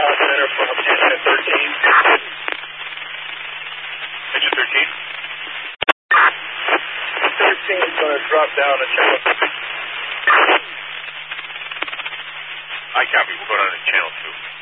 center from engine 13. Engine 13? 13 is going to drop down to channel. I copy. We'll go down to channel 2.